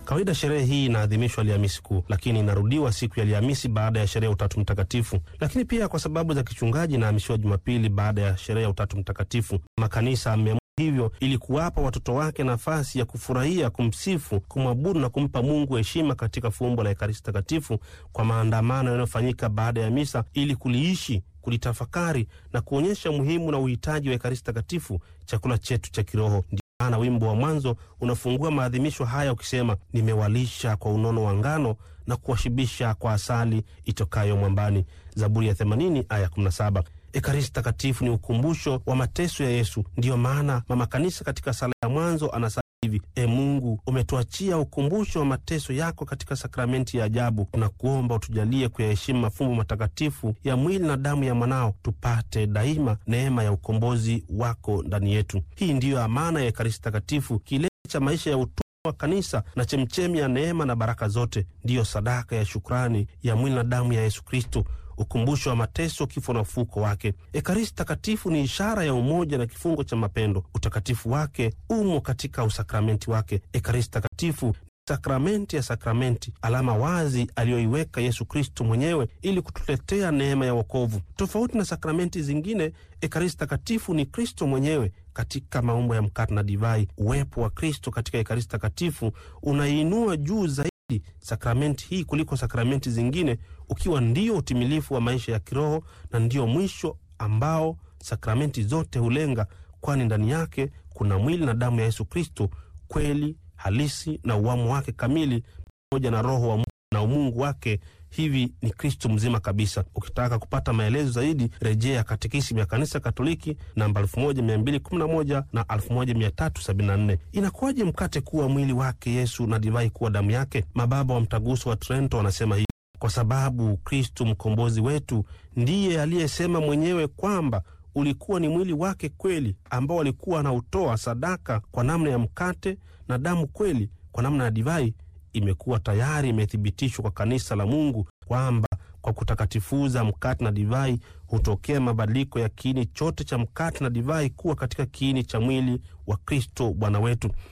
Kawaida sherehe hii inaadhimishwa Alhamisi Kuu, lakini inarudiwa siku ya Alhamisi baada ya sherehe ya Utatu Mtakatifu. Lakini pia kwa sababu za kichungaji inahamishiwa Jumapili baada ya sherehe ya Utatu Mtakatifu. Makanisa yameamua hivyo ili kuwapa watoto wake nafasi ya kufurahia, kumsifu, kumwabudu na kumpa Mungu heshima katika fumbo la Ekaristi Takatifu kwa maandamano yanayofanyika baada ya misa, ili kuliishi, kulitafakari na kuonyesha muhimu na uhitaji wa Ekaristi Takatifu, chakula chetu cha kiroho. Ndio maana wimbo wa mwanzo unafungua maadhimisho haya ukisema, nimewalisha kwa unono wa ngano na kuwashibisha kwa asali itokayo mwambani. Zaburi ya 80 aya 17. Ekaristi Takatifu ni ukumbusho wa mateso ya Yesu. Ndiyo maana mama kanisa katika sala ya mwanzo anasali hivi: E Mungu, umetuachia ukumbusho wa mateso yako katika sakramenti ya ajabu. Tunakuomba utujalie kuyaheshimu mafumbo matakatifu ya mwili na damu ya mwanao, tupate daima neema ya ukombozi wako ndani yetu. Hii ndiyo amana ya Ekaristi Takatifu, kilele cha maisha ya utume wa kanisa na chemchemi ya neema na baraka zote. Ndiyo sadaka ya shukrani ya mwili na damu ya Yesu Kristo, ukumbusho wa mateso, kifo na ufufuko wake. Ekaristi Takatifu ni ishara ya umoja na kifungo cha mapendo. Utakatifu wake umo katika usakramenti wake. Ekaristi Takatifu ni sakramenti ya sakramenti, alama wazi aliyoiweka Yesu Kristo mwenyewe ili kutuletea neema ya wokovu. Tofauti na sakramenti zingine, Ekaristi Takatifu ni Kristo mwenyewe katika maumbo ya mkate na divai. Uwepo wa Kristo katika Ekaristi Takatifu unaiinua juu zaidi sakramenti hii kuliko sakramenti zingine, ukiwa ndio utimilifu wa maisha ya kiroho na ndio mwisho ambao sakramenti zote hulenga, kwani ndani yake kuna mwili na damu ya Yesu Kristo, kweli halisi na uamu wake kamili, pamoja na roho wa Mungu na umungu wake. Hivi ni Kristo mzima kabisa. Ukitaka kupata maelezo zaidi, rejea Katekisimu ya Kanisa Katoliki namba 1211 na 1374. Inakuwaje mkate kuwa mwili wake Yesu na divai kuwa damu yake? Mababa wa Mtaguso wa Trento wanasema hivi: kwa sababu Kristo mkombozi wetu ndiye aliyesema mwenyewe kwamba ulikuwa ni mwili wake kweli, ambao alikuwa anautoa sadaka kwa namna ya mkate, na damu kweli kwa namna ya divai. Imekuwa tayari imethibitishwa kwa kanisa la Mungu kwamba kwa kutakatifuza mkate na divai hutokea mabadiliko ya kiini chote cha mkate na divai kuwa katika kiini cha mwili wa Kristo Bwana wetu.